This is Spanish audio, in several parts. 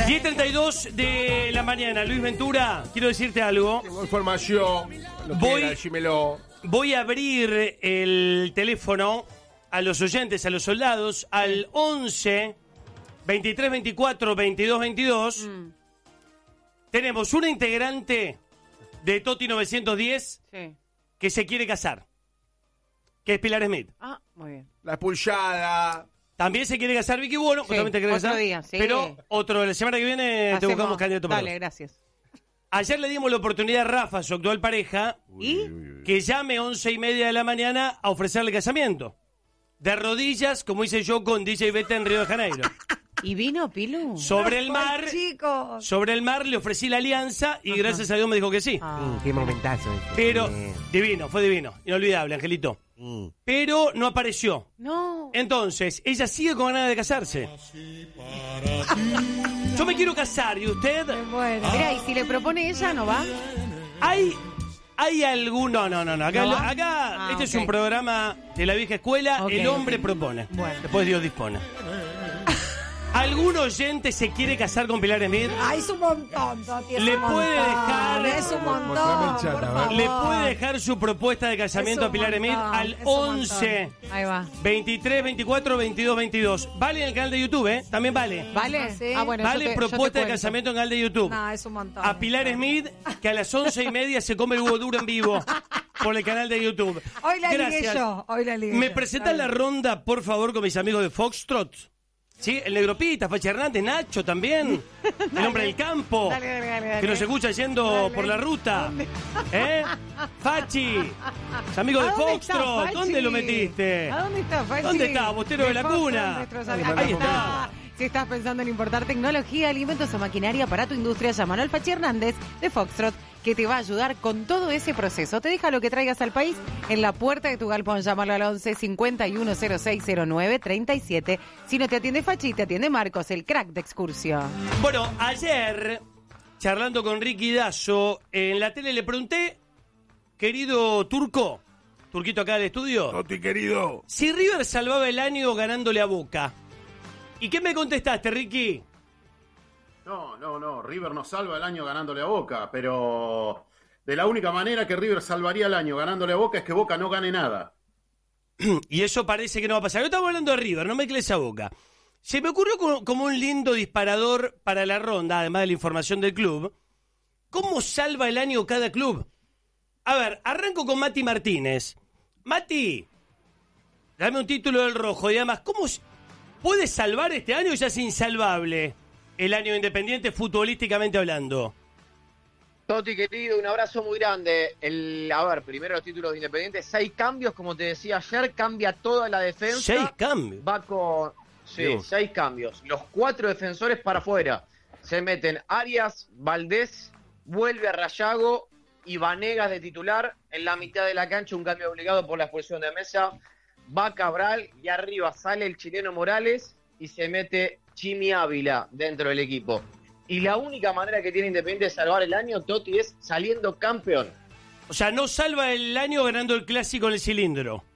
10:32 de la mañana. Luis Ventura, quiero decirte algo. Tengo información. Voy a abrir el teléfono a los oyentes, a los soldados, al 11 23 24 22 22. Tenemos una integrante de Toti 910 que se quiere casar, que es Pilar Smith. Ah, muy bien. La expulsada. También se quiere casar Vicky Bueno, justamente quiere casar. Día, sí. Pero la semana que viene te buscamos candidato para Dale, gracias. Ayer le dimos la oportunidad a Rafa, su actual pareja, que llame 11:30 de la mañana a ofrecerle casamiento. De rodillas, como hice yo con DJ Beta en Río de Janeiro. ¿Y vino, Pilu? Sobre el mar, chicos. sobre el mar le ofrecí la alianza y gracias a Dios me dijo que sí. Qué momentazo. Pero, divino, fue divino. Inolvidable, Angelito. Pero no apareció. No. Entonces, ella sigue con ganas de casarse. Yo me quiero casar, ¿y usted? Bueno. Mira, y si le propone ella, ¿no va? ¿Hay algún...? No. Acá este es un programa de la vieja escuela. El hombre propone. Bueno. Después Dios dispone. ¿Algún oyente se quiere casar con Pilar Smith? Ay, es un montón, Toti, Le puede dejar... Es un Mostrame montón, el chat, por a ver. favor. Le puede dejar su propuesta de casamiento Es a un Pilar Smith montón, al es un montón. 11 Ahí va. 23 24 22 22. Vale en el canal de YouTube, ¿eh? También vale. ¿Vale? Sí. Bueno, Vale yo te propuesta de cuento. casamiento en el canal de YouTube. No, es un montón. A Pilar Smith, que a las 11:30 se come el huevo duro en vivo por el canal de YouTube. Hoy la ligué Gracias. yo. ¿Me presentan la ronda, por favor, con mis amigos de Foxtrot? ¿Sí? El Negropita, Fachi Hernández, Nacho también. El hombre del campo. Dale. Que nos escucha yendo por la ruta. ¿Eh? Fachi. Los amigos de ¿A dónde Foxtrot. está, Fachi? ¿Dónde lo metiste? ¿A dónde está, Fachi? ¿Dónde está, Bostero de la Foxtrot, Cuna? nuestros Ahí amigos. está. Si estás pensando en importar tecnología, alimentos o maquinaria para tu industria, llámalo al Fachi Hernández de Foxtrot, que te va a ayudar con todo ese proceso. Te deja lo que traigas al país en la puerta de tu galpón. Llámalo al 11 51 06 09 37. Si no te atiende Fachi, te atiende Marcos, el crack de excursión. Bueno, ayer, charlando con Ricky Dazo, en la tele le pregunté, querido Turquito acá del estudio, Toti, querido. si River salvaba el año ganándole a Boca. ¿Y qué me contestaste, Ricky? No, River no salva el año ganándole a Boca, pero de la única manera que River salvaría el año ganándole a Boca es que Boca no gane nada. Y eso parece que no va a pasar. Yo estaba hablando de River, no me mezcles a Boca. Se me ocurrió como un lindo disparador para la ronda, además de la información del club. ¿Cómo salva el año cada club? A ver, arranco con Mati Martínez. Mati, dame un título del rojo y además, ¿cómo puede salvar este año o ya es insalvable el año Independiente futbolísticamente hablando? Toti, querido, un abrazo muy grande. Primero los títulos de Independiente. 6 cambios, como te decía ayer, cambia toda la defensa. 6 cambios. Va con... Sí, 6 cambios. Los 4 defensores para afuera. Se meten Arias, Valdés, vuelve a Rayago y Vanegas de titular. En la mitad de la cancha, un cambio obligado por la expulsión de Mesa. Va Cabral y arriba sale el chileno Morales y se mete Chimi Ávila dentro del equipo. Y la única manera que tiene Independiente de salvar el año, Toti, es saliendo campeón. O sea, no salva el año ganando el clásico en el cilindro.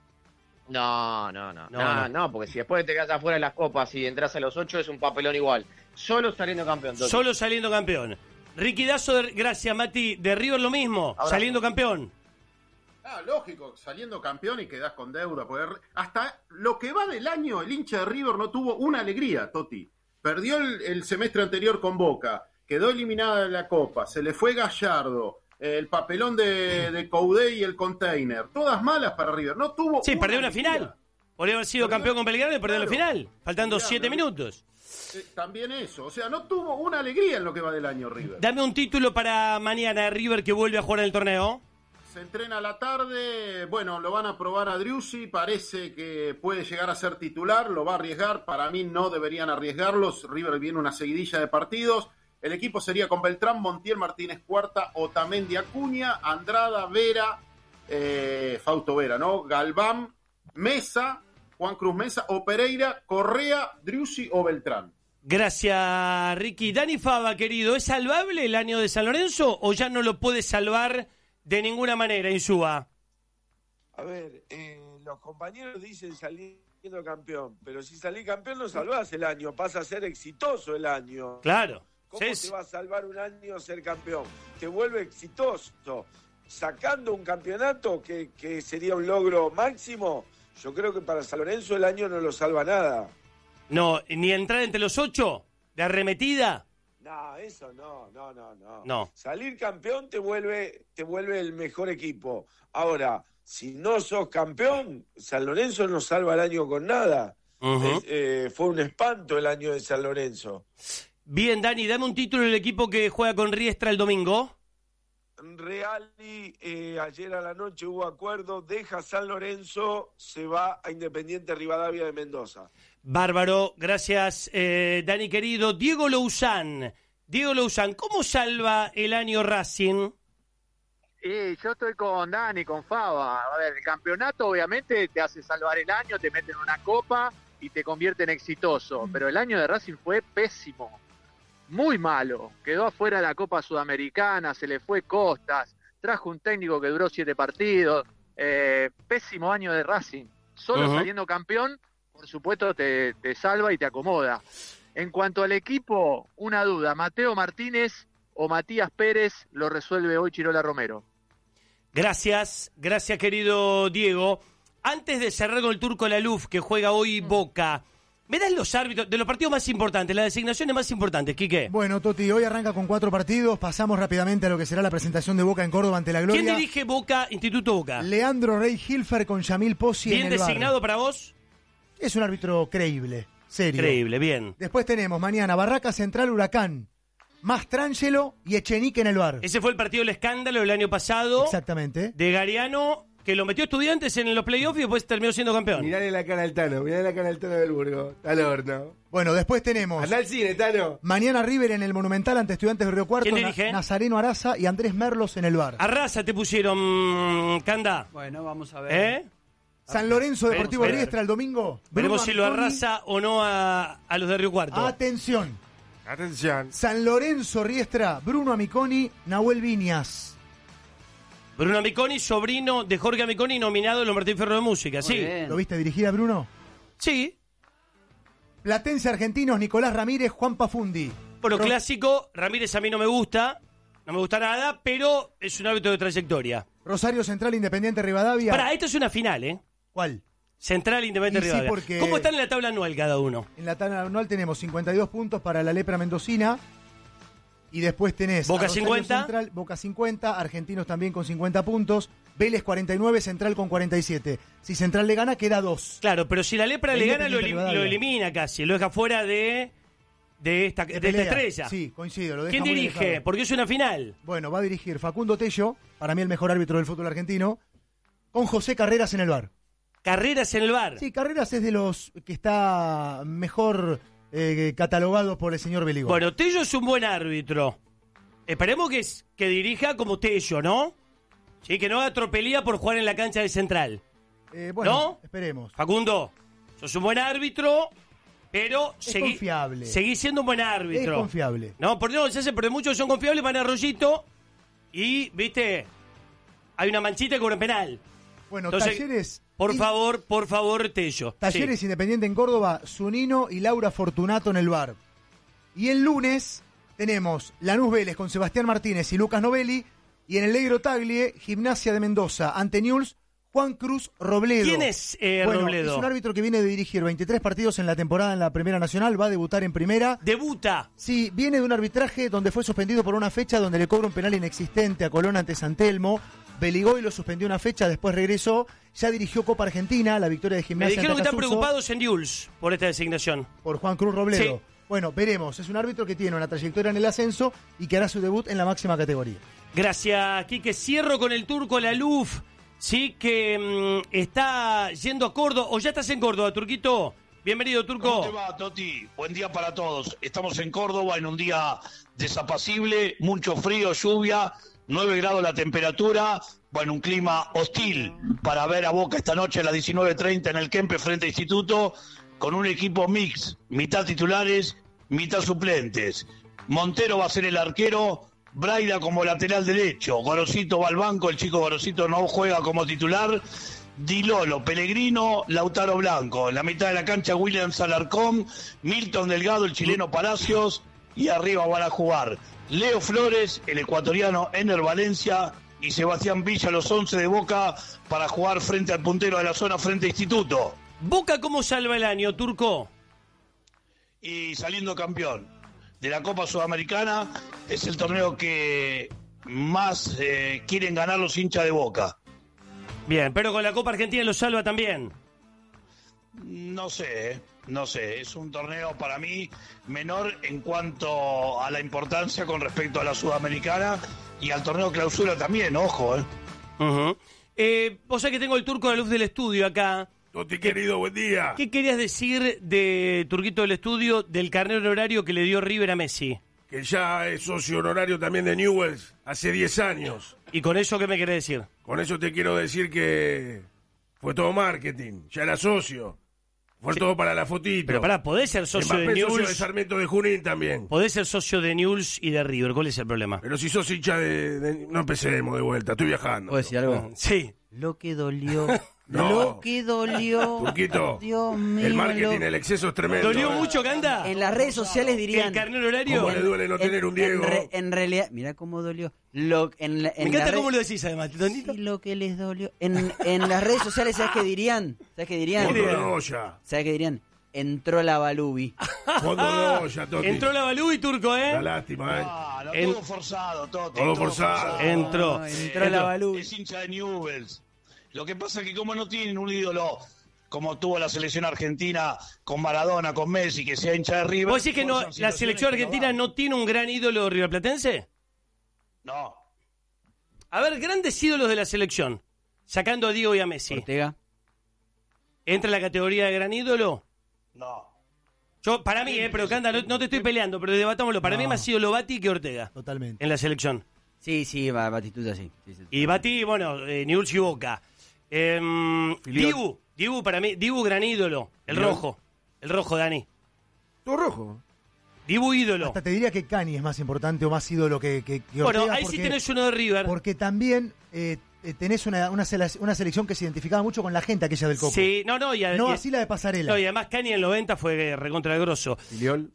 No, porque si después te quedas afuera de las copas y entras a los 8 es un papelón igual. Solo saliendo campeón, Toti. Solo saliendo campeón. Ricky Dazo, gracias Mati, de River lo mismo, Abrazo. saliendo campeón. Lógico, saliendo campeón y quedás con deuda. Porque hasta lo que va del año, el hincha de River no tuvo una alegría, Toti. Perdió el semestre anterior con Boca, quedó eliminada de la Copa, se le fue Gallardo, el papelón de Coudet y el container. Todas malas para River, no tuvo. Sí, perdió una final. Podría haber sido campeón con Belgrano y perdió la final, faltando Mirá, 7 minutos. También eso, o sea, no tuvo una alegría en lo que va del año River. Dame un título para mañana, River que vuelve a jugar en el torneo. Se entrena a la tarde, bueno, lo van a probar a Driussi, parece que puede llegar a ser titular, lo va a arriesgar, para mí no deberían arriesgarlos, River viene una seguidilla de partidos, el equipo sería con Beltrán, Montiel, Martínez Cuarta, Otamendi, Acuña, Andrada, Vera, Fausto Vera, ¿no? Galván, Mesa, Juan Cruz Mesa, o Pereira, Correa, Driussi o Beltrán. Gracias, Ricky. Dani Fava, querido, ¿es salvable el año de San Lorenzo o ya no lo puede salvar de ninguna manera, Insúa? A ver, los compañeros dicen salir siendo campeón. Pero si salís campeón no salvás el año, pasa a ser exitoso el año. Claro. ¿Cómo te va a salvar un año ser campeón? Te vuelve exitoso. Sacando un campeonato que sería un logro máximo, yo creo que para San Lorenzo el año no lo salva nada. No, ni entrar entre los 8 de arremetida. No, eso no. Salir campeón te vuelve el mejor equipo. Ahora, si no sos campeón, San Lorenzo no salva el año con nada. Uh-huh. Fue un espanto el año de San Lorenzo. Bien, Dani, dame un título del equipo que juega con Riestra el domingo. Reali, ayer a la noche hubo acuerdo, deja San Lorenzo, se va a Independiente Rivadavia de Mendoza. Bárbaro, gracias, Dani querido. Diego Louzán, ¿cómo salva el año Racing? Yo estoy con Dani, con Fava. A ver, el campeonato obviamente te hace salvar el año, te mete en una copa y te convierte en exitoso. Pero el año de Racing fue pésimo, muy malo. Quedó afuera de la Copa Sudamericana, se le fue Costas, trajo un técnico que duró 7 partidos. Pésimo año de Racing. Solo saliendo campeón, por supuesto, te salva y te acomoda. En cuanto al equipo, una duda, ¿Mateo Martínez o Matías Pérez lo resuelve hoy Chirola Romero? Gracias querido Diego. Antes de cerrar con el Turco Laluf, que juega hoy Boca, ¿me das los árbitros de los partidos más importantes, las designaciones más importantes, Quique? Bueno, Toti, hoy arranca con 4 partidos, pasamos rápidamente a lo que será la presentación de Boca en Córdoba ante la Gloria. ¿Quién dirige Boca, Instituto Boca? Leandro Rey Hilfer con Yamil Pozzi en el ¿Bien designado bar. para vos? Es un árbitro creíble, serio. Creíble, bien. Después tenemos mañana Barraca Central Huracán, Mastrangelo y Echenique en el bar. Ese fue el partido del escándalo del año pasado. Exactamente. De Gariano, que lo metió Estudiantes en los playoffs y después terminó siendo campeón. Mirale la cara al Tano, del Burgo. Está al horno. Bueno, después tenemos Andá al cine, Tano. mañana River en el Monumental ante Estudiantes de Río Cuarto. ¿Quién dirige? Nazareno Araza y Andrés Merlos en el bar. Arrasa te pusieron, Canda. Bueno, vamos a ver. San Lorenzo Deportivo Veremos, Riestra el domingo. Veremos Bruno si lo Antoni. arrasa o no a los de Río Cuarto. Atención. Atención. San Lorenzo Riestra, Bruno Amiconi, Nahuel Viñas. Bruno Amiconi, sobrino de Jorge Amiconi, nominado en los Martín Fierro de Música, sí. ¿Lo viste dirigir a Bruno? Sí. Platense Argentinos, Nicolás Ramírez, Juan Pafundi. Bueno, clásico, Ramírez a mí no me gusta nada, pero es un árbitro de trayectoria. Rosario Central, Independiente Rivadavia. Pará, esto es una final, ¿eh? ¿Cuál? Central, Independiente Y sí, Rivadavia. porque- ¿Cómo están en la tabla anual cada uno? En la tabla anual tenemos 52 puntos para la Lepra Mendocina. Y después tenés Boca a Rosario 50. Central, Boca 50, Argentinos también con 50 puntos, Vélez 49, Central con 47. Si Central le gana, queda 2. Claro, pero si la Lepra le gana, lo Rivadavia. elimina casi, lo deja fuera de esta estrella. Sí, coincido. Lo deja ¿Quién muy dirige? alejado. Porque es una final. Bueno, va a dirigir Facundo Tello, para mí el mejor árbitro del fútbol argentino, con José Carreras en el bar. Carreras en el bar. Sí, Carreras es de los que está mejor catalogado por el señor Beligón. Bueno, Tello es un buen árbitro. Esperemos que dirija como Tello, ¿no? Sí, que no haga tropelía por jugar en la cancha de Central. Bueno, ¿no? Esperemos. Facundo, sos un buen árbitro, pero confiable. Seguís siendo un buen árbitro. Es confiable. No, por no, se hace, pero muchos son confiables, van a Rollito y, viste, hay una manchita y cobran penal. Bueno, Entonces, Talleres... Por favor, Tello. Talleres Sí. Independiente en Córdoba, Zunino y Laura Fortunato en el bar. Y el lunes tenemos Lanús Vélez con Sebastián Martínez y Lucas Novelli. Y en el Negro Taglie, Gimnasia de Mendoza ante Newell's, Juan Cruz Robledo. ¿Quién es Bueno, Robledo? es un árbitro que viene de dirigir 23 partidos en la temporada en la Primera Nacional, va a debutar en Primera. Debuta. Sí, viene de un arbitraje donde fue suspendido por una fecha donde le cobra un penal inexistente a Colón ante San Telmo. Beligoi lo suspendió una fecha, después regresó, ya dirigió Copa Argentina, la victoria de Me Gimnasia dijeron que ante están Acasuso, preocupados en Newell's por esta designación. por Juan Cruz Robledo. Sí. Bueno, veremos, es un árbitro que tiene una trayectoria en el ascenso y que hará su debut en la máxima categoría. Gracias, Quique. Cierro con el Turco Laluf, sí, que está yendo a Córdoba, o ya estás en Córdoba, Turquito. Bienvenido, Turco. ¿Cómo te va, Toti? Buen día para todos. Estamos en Córdoba en un día desapacible, mucho frío, lluvia, 9 grados la temperatura, bueno, un clima hostil para ver a Boca esta noche a las 19:30 en el Kempe frente a Instituto, con un equipo mix, mitad titulares, mitad suplentes. Montero va a ser el arquero, Braida como lateral derecho, Gorosito va al banco, el chico Gorosito no juega como titular, Di Lolo, Pellegrino, Lautaro Blanco. En la mitad de la cancha, Williams Alarcón, Milton Delgado, el chileno Palacios, y arriba van a jugar Leo Flores, el ecuatoriano Ener Valencia, y Sebastián Villa, los 11 de Boca, para jugar frente al puntero de la zona, frente a Instituto. ¿Boca cómo salva el año, Turco? Y saliendo campeón de la Copa Sudamericana, es el torneo que más quieren ganar los hinchas de Boca. Bien, pero con la Copa Argentina lo salva también. No sé, es un torneo para mí menor en cuanto a la importancia con respecto a la Sudamericana y al torneo clausura también, ojo. Vos sabés que tengo el Turco de la Luz del Estudio acá. Toti, querido, buen día. ¿Qué querías decir de Turquito del Estudio del carnet honorario que le dio River a Messi? Que ya es socio honorario también de Newell's hace 10 años. ¿Y con eso qué me querés decir? Con eso te quiero decir que fue todo marketing, ya era socio. Fue todo para la fotito. Pero pará, podés ser socio de socio Newell's. de Sarmiento de Junín también. Podés ser socio de Newell's y de River. ¿Cuál es el problema? Pero si sos hincha no empecemos de vuelta, estoy viajando. ¿Puedo decir algo? Sí. Lo que dolió. No. Lo que dolió. Turquito, Dios mío. el marketing, el exceso es tremendo. ¿Dolió mucho, Canda? En las redes sociales dirían. ¿El carnet honorario? ¿Cómo le duele no tener un Diego? En realidad, mira cómo dolió. Me encanta cómo lo decís, además, Tonito. Sí, lo que les dolió. En las redes sociales, ¿sabes qué dirían? ¿Sabes qué dirían? Fondo de olla. ¿Sabes qué dirían? Entró la Balubi. Fondo de olla, Toti. Entró la Balubi, Turco, ¿eh? La lástima, Todo forzado, Toti. Todo forzado. Entró la Balubi. Es hincha de Newell's. Lo que pasa es que como no tienen un ídolo como tuvo la selección argentina con Maradona, con Messi, que sea hincha de River. ¿Vos decís que no, la selección argentina no tiene un gran ídolo riverplatense? No. A ver, grandes ídolos de la selección, sacando a Diego y a Messi. Ortega. ¿Entra en la categoría de gran ídolo? No. Yo, para mí, pero Canda, no te estoy peleando, pero debatámoslo. Para mí más sido Lobati que Ortega. Totalmente. En la selección. Sí, Batistuta sí. Y Bati, bueno, Newell's y Boca. Dibu, para mí, Dibu gran ídolo. El rojo, Dani. Todo rojo. Dibu ídolo. Hasta te diría que Cani es más importante o más ídolo que Ortega. Bueno, ahí sí tenés uno de River. Porque también tenés una selección que se identificaba mucho con la gente aquella del Coco. Sí, no, así la de Pasarela. No, y además Cani en el 90 fue recontra de grosso. Filiol.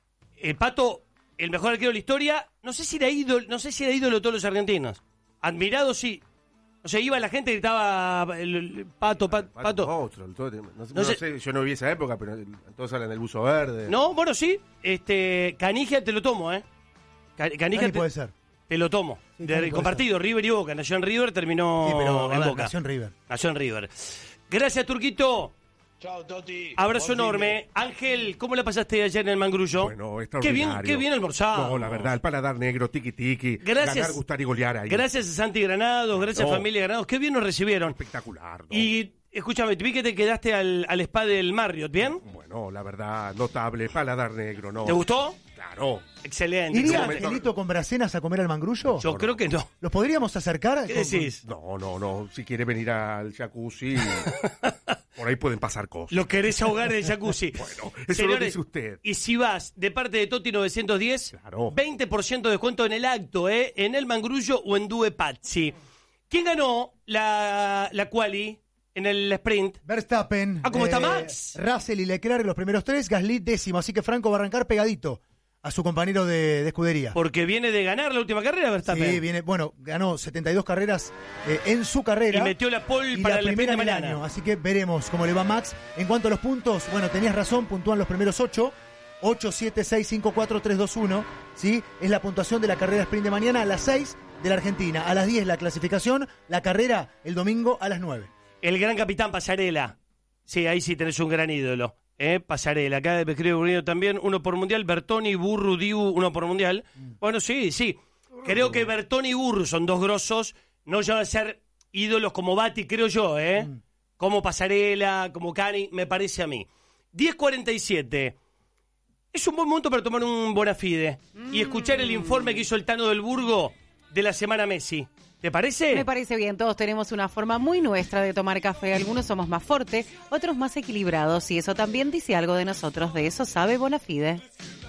Pato, el mejor arquero de la historia, no sé si era ídolo de todos los argentinos. Admirado sí. O sea, iba la gente y gritaba el Pato. Monstruo, no sé, yo no viví esa época, pero todos hablan del buzo verde. No, bueno, sí. Canigia te lo tomo, Canigia puede ser. Te lo tomo. Sí, Compartido, River y Boca. Nació en River, terminó en Boca. Nació en River. Gracias, Turquito. Chao, Toti. Abrazo enorme. Ángel, ¿cómo la pasaste ayer en el Mangrullo? Bueno, extraordinario. Qué bien almorzado. No, la verdad, el paladar negro, tiki-tiki. Gracias. Ganar, gustar y golear ahí. Gracias a Santi Granados, gracias familia Granados. Qué bien nos recibieron. Espectacular. ¿No? Y, escúchame, vi que te quedaste al spa del Marriott, ¿bien? Bueno, la verdad, notable, paladar negro, ¿no? ¿Te gustó? Claro. Excelente. ¿Iría Angelito con Bracenas a comer al Mangrullo? Yo creo que no. ¿Los podríamos acercar? ¿Qué decís? No. Si quiere venir al jacuzzi, por ahí pueden pasar cosas. Lo querés ahogar en el jacuzzi. Bueno, eso señores, lo dice usted. Y si vas de parte de Toti 910, claro. 20% de descuento en el acto, en el Mangrullo o en Due Pazzi. ¿Quién ganó la quali en el sprint? Verstappen. ¿Cómo está Max? Russell y Leclerc los primeros 3, Gasly décimo. Así que Franco va a arrancar pegadito a su compañero de escudería. Porque viene de ganar la última carrera, Verstappen. Sí, ganó 72 carreras en su carrera. Y metió la pole para el primera sprint de del mañana. año. Así que veremos cómo le va Max. En cuanto a los puntos, tenías razón, puntúan los primeros 8. 8, 7, 6, 5, 4, 3, 2, 1. ¿Sí? Es la puntuación de la carrera sprint de mañana a las 6 de la Argentina. A las 10 la clasificación, la carrera el domingo a las 9. El gran capitán Pasarela. Sí, ahí sí tenés un gran ídolo. Pasarela. Acá de Pesquería Unido también, uno por mundial. Bertoni, Burru, Dibu, uno por mundial. Bueno, sí. Creo que Bertoni y Burru son dos grosos. No llevan a ser ídolos como Bati, creo yo, Como Pasarela, como Cani, me parece a mí. 10:47. Es un buen momento para tomar un Bonafide y escuchar el informe que hizo el Tano del Burgo de la semana Messi. ¿Te parece? Me parece bien, todos tenemos una forma muy nuestra de tomar café. Algunos somos más fuertes, otros más equilibrados y eso también dice algo de nosotros. De eso sabe Bonafide.